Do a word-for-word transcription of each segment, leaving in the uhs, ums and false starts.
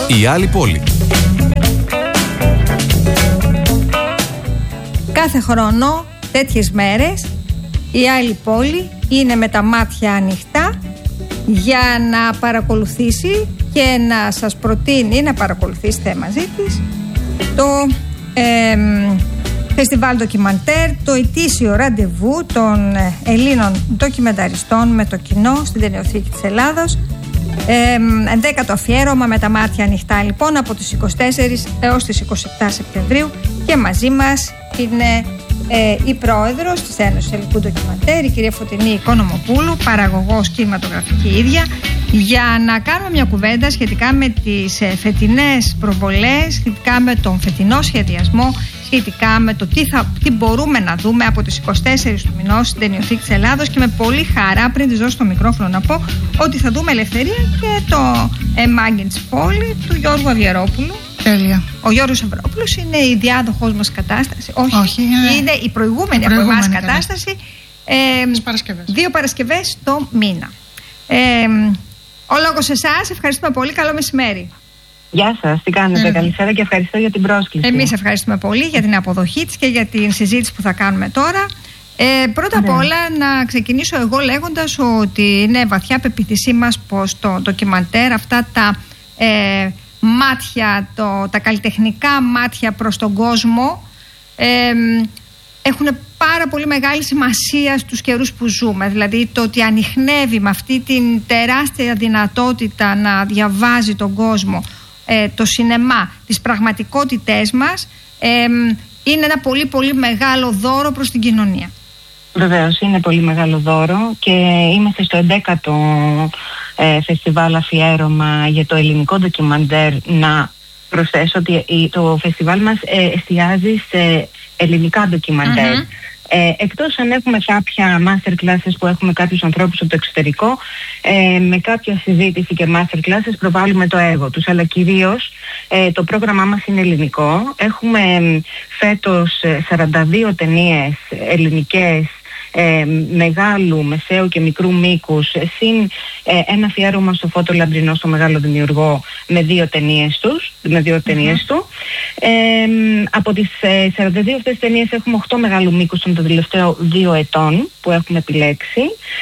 Η άλλη πόλη. Κάθε χρόνο τέτοιες μέρες η άλλη πόλη είναι με τα μάτια ανοιχτά για να παρακολουθήσει και να σας προτείνει να παρακολουθήσετε μαζί της το ε, φεστιβάλ ντοκιμαντέρ, το ετήσιο ραντεβού των Ελλήνων ντοκιμενταριστών με το κοινό στην Ταινιοθήκη της Ελλάδος. Ε, ενδέκατο αφιέρωμα με τα μάτια ανοιχτά, λοιπόν, από τις είκοσι τέσσερις έως τις είκοσι επτά Σεπτεμβρίου, και μαζί μας είναι ε, η πρόεδρος της Ένωσης Ελληνικού Ντοκιμαντέρ, η κυρία Φωτεινή Οικονομοπούλου, παραγωγός κινηματογραφική ίδια, για να κάνουμε μια κουβέντα σχετικά με τις ε, φετινές προβολές, σχετικά με τον φετινό σχεδιασμό, σχετικά με το τι, θα, τι μπορούμε να δούμε από τις είκοσι τέσσερις του μηνός στην Ταινιοθήκη της Ελλάδος. Και με πολύ χαρά, πριν της δώσω το μικρόφωνο, να πω ότι θα δούμε Ελευθερία και το ε, Μάγκεν της Πόλη του Γιώργου Αβιερόπουλου. Τέλεια. Ο Γιώργος Αβιερόπουλος είναι η διάδοχος μας κατάσταση. Όχι, Όχι είναι, είναι η προηγούμενη, η προηγούμενη από εμάς κατάσταση. Ε, Παρασκευές. Δύο Παρασκευές το μήνα. Ε, ο λόγος σε εσάς. Ευχαριστούμε πολύ. Καλό μεσημέρι. Γεια σας, τι κάνετε, mm. καλησπέρα και ευχαριστώ για την πρόσκληση. Εμείς ευχαριστούμε πολύ για την αποδοχή της και για την συζήτηση που θα κάνουμε τώρα. Ε, πρώτα απ' όλα να ξεκινήσω εγώ λέγοντας ότι είναι βαθιά πεποίθησή μας πως το ντοκιμαντέρ, αυτά τα ε, μάτια, το, τα καλλιτεχνικά μάτια προς τον κόσμο, ε, έχουν πάρα πολύ μεγάλη σημασία στους καιρούς που ζούμε. Δηλαδή το ότι ανιχνεύει με αυτή την τεράστια δυνατότητα να διαβάζει τον κόσμο ε, το σινεμά, τις πραγματικότητές μας, ε, είναι ένα πολύ πολύ μεγάλο δώρο προς την κοινωνία. Βεβαίως, είναι πολύ μεγάλο δώρο και είμαστε στο ενδέκατο ε, φεστιβάλ αφιέρωμα για το ελληνικό ντοκιμαντέρ. Να προσθέσω ότι το φεστιβάλ μας ε, εστιάζει σε ελληνικά ντοκιμαντέρ. Mm-hmm. Ε, εκτός αν έχουμε κάποια master classes που έχουμε κάποιους ανθρώπους από το εξωτερικό, ε, με κάποια συζήτηση και master classes προβάλλουμε το έργο τους, αλλά κυρίως ε, το πρόγραμμά μας είναι ελληνικό. Έχουμε ε, φέτος σαράντα δύο ταινίες ελληνικές, Ε, μεγάλου, μεσαίου και μικρού μήκους, συν ε, ένα αφιέρωμα στο Φώτο Λαμπρινό, στο μεγάλο δημιουργό, με δύο ταινίες τους, με δύο ταινίες mm-hmm. του. Ε, από τις ε, σαράντα δύο αυτές ταινίες έχουμε οκτώ μεγάλου μήκους των τελευταίων δύο ετών που έχουμε επιλέξει,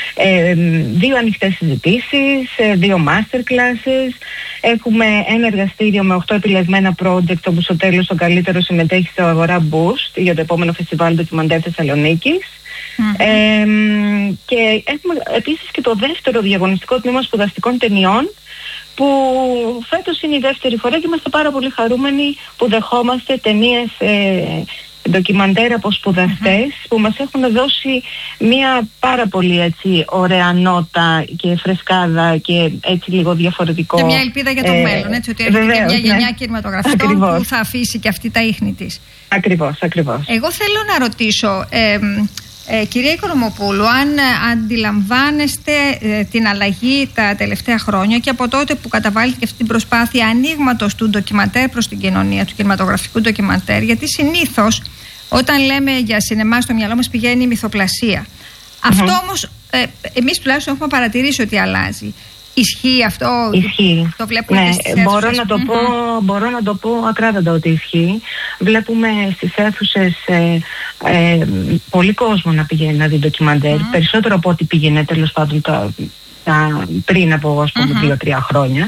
ε, δύο ανοιχτές συζητήσεις, ε, δύο master classes, έχουμε ένα εργαστήριο με οκτώ επιλεγμένα project, όπου στο τέλος το καλύτερο συμμετέχει στο Αγορά Boost για το επόμενο φεστιβάλ ντοκιμαντέρ Θεσσαλονίκης. Mm-hmm. Ε, και έχουμε επίσης και το δεύτερο διαγωνιστικό τμήμα σπουδαστικών ταινιών, που φέτος είναι η δεύτερη φορά και είμαστε πάρα πολύ χαρούμενοι που δεχόμαστε ταινίες ε, ντοκιμαντέρ από σπουδαστές mm-hmm. που μας έχουν δώσει μια πάρα πολύ έτσι ωραία νότα και φρεσκάδα και έτσι λίγο διαφορετικό. Και μια ελπίδα για το ε, μέλλον, έτσι, ότι έρχεται βεβαίως, και μια γενιά ναι. κινηματογραφιστών που θα αφήσει και αυτή τα ίχνη της. Ακριβώς, ακριβώς. Εγώ θέλω να ρωτήσω, ε, ε, κυρία Οικονομοπούλου, αν αντιλαμβάνεστε ε, την αλλαγή τα τελευταία χρόνια και από τότε που καταβάλλετε και αυτή την προσπάθεια ανοίγματος του ντοκιμαντέρ προς την κοινωνία, του κινηματογραφικού ντοκιμαντέρ, γιατί συνήθως όταν λέμε για σινεμά στο μυαλό μας πηγαίνει η μυθοπλασία. Mm-hmm. Αυτό όμως ε, εμείς τουλάχιστον έχουμε παρατηρήσει ότι αλλάζει. Ισχύει αυτό? Ισχύει. Το βλέπουμε ναι, και στις αίθουσες. Μπορώ να, το mm-hmm. πω, μπορώ να το πω ακράδαντα ότι ισχύει. Βλέπουμε στις αίθουσες ε, ε, πολύ κόσμο να πηγαίνει να δει ντοκιμαντέρ. Mm-hmm. Περισσότερο από ό,τι πήγαινε τέλος πάντων τα, τα, πριν από ας πούμε mm-hmm. δύο-τρία χρόνια.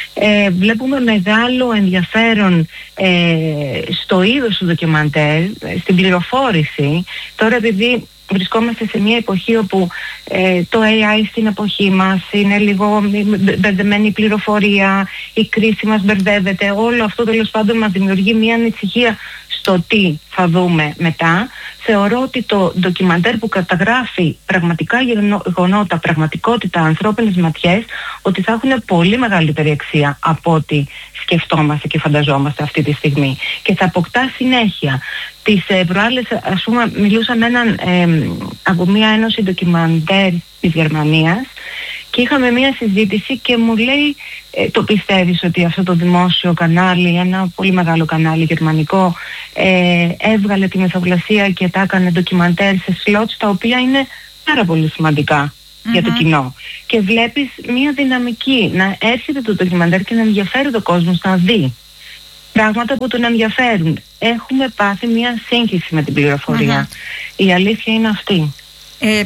Ε, βλέπουμε μεγάλο ενδιαφέρον ε, στο είδος του ντοκιμαντέρ, στην πληροφόρηση. Τώρα επειδή βρισκόμαστε σε μια εποχή όπου ε, το έι άι στην εποχή μας είναι λίγο μπερδεμένη η πληροφορία, η κρίση μας μπερδεύεται, όλο αυτό τέλος πάντων μας δημιουργεί μια ανησυχία στο τι θα δούμε μετά. Θεωρώ ότι το ντοκιμαντέρ που καταγράφει πραγματικά γεγονότα, πραγματικότητα, ανθρώπινες ματιές, ότι θα έχουν πολύ μεγαλύτερη αξία από ό,τι σκεφτόμαστε και φανταζόμαστε αυτή τη στιγμή και θα αποκτά συνέχεια. Τις ε, προάλλες, ας πούμε, μιλούσα με έναν ε, από μια ένωση ντοκιμαντέρ της Γερμανίας και είχαμε μια συζήτηση και μου λέει ε, το πιστεύεις ότι αυτό το δημόσιο κανάλι, ένα πολύ μεγάλο κανάλι γερμανικό, ε, έβγαλε τη μυθοπλασία και τα έκανε ντοκιμαντέρ σε σλότς τα οποία είναι πάρα πολύ σημαντικά mm-hmm. για το κοινό. Και βλέπεις μια δυναμική να έρχεται το ντοκιμαντέρ και να ενδιαφέρει τον κόσμο να δει πράγματα που τον ενδιαφέρουν. Έχουμε πάθει μια σύγχυση με την πληροφορία. Mm-hmm. Η αλήθεια είναι αυτή. Ε,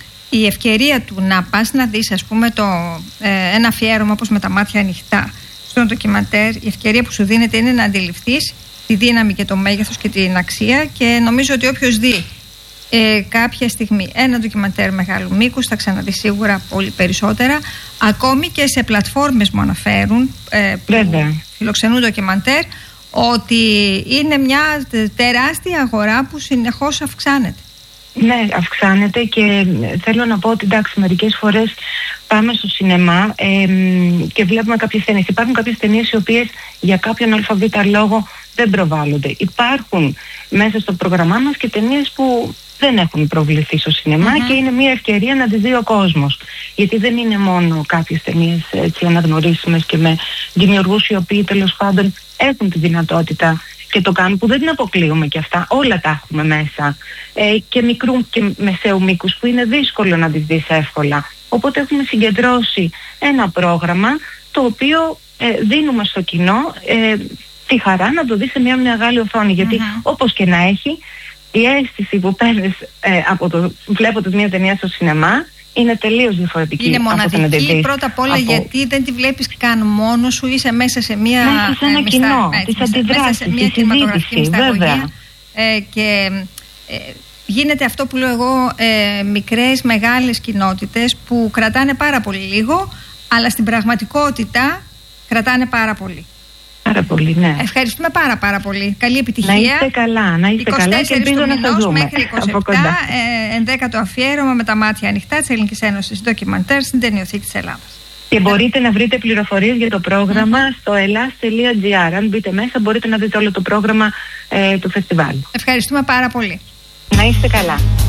η ευκαιρία του να πας να δεις, ας πούμε, το, ε, ένα αφιέρωμα όπως Με τα μάτια ανοιχτά στο ντοκιμαντέρ, η ευκαιρία που σου δίνεται είναι να αντιληφθείς τη δύναμη και το μέγεθος και την αξία, και νομίζω ότι όποιος δει ε, κάποια στιγμή ένα ντοκιμαντέρ μεγάλου μήκους θα ξαναδεί σίγουρα πολύ περισσότερα, ακόμη και σε πλατφόρμες μου αναφέρουν ε, που Βέβαια. φιλοξενούν ντοκιμαντέρ, ότι είναι μια τεράστια αγορά που συνεχώς αυξάνεται. Ναι, αυξάνεται, και θέλω να πω ότι εντάξει, μερικές φορές πάμε στο σινεμά ε, και βλέπουμε κάποιες ταινίες. Υπάρχουν κάποιες ταινίες οι οποίες για κάποιον αλφαβήτα λόγο δεν προβάλλονται. Υπάρχουν μέσα στο πρόγραμμά μας και ταινίες που δεν έχουν προβληθεί στο σινεμά, mm-hmm. και είναι μια ευκαιρία να τις δει ο κόσμος. Γιατί δεν είναι μόνο κάποιες ταινίες έτσι αναγνωρίσιμες και με δημιουργούς οι οποίοι τέλος πάντων έχουν τη δυνατότητα και το κάνουν, που δεν την αποκλείουμε και αυτά. Όλα τα έχουμε μέσα. Ε, και μικρού και μεσαίου μήκους που είναι δύσκολο να τις δεις εύκολα. Οπότε έχουμε συγκεντρώσει ένα πρόγραμμα το οποίο ε, δίνουμε στο κοινό ε, τη χαρά να το δει σε μια μεγάλη οθόνη. Γιατί mm-hmm. όπως και να έχει, η αίσθηση που παίρνεις ε, από το βλέποντας μια ταινία στο σινεμά είναι τελείως διαφορετική. Είναι μοναδική πρώτα απ' όλα από... γιατί δεν τη βλέπεις καν μόνος σου, είσαι μέσα σε μια μέσα σε ένα ε, κοινό, τις αντιδράσεις, σε μια κινηματογραφική μυσταγωγία ε, και ε, γίνεται αυτό που λέω εγώ, ε, μικρές μεγάλες κοινότητες που κρατάνε πάρα πολύ λίγο, αλλά στην πραγματικότητα κρατάνε πάρα πολύ. Πάρα πολύ, ναι. Ευχαριστούμε πάρα πάρα πολύ. Καλή επιτυχία. Να είστε καλά, να είστε καλά και ελπίζω να σας δούμε μέχρι είκοσι επτά, ε, ενδέκατο αφιέρωμα Με τα μάτια ανοιχτά της Ελληνικής Ένωσης Ντοκιμαντέρ στην Ταινιοθήκη της Ελλάδας. Και μπορείτε να βρείτε πληροφορίες για το πρόγραμμα mm-hmm. στο ελλάς τελεία τζι άρ. Αν μπείτε μέσα μπορείτε να δείτε όλο το πρόγραμμα ε, του φεστιβάλ. Ευχαριστούμε πάρα πολύ. Να είστε καλά.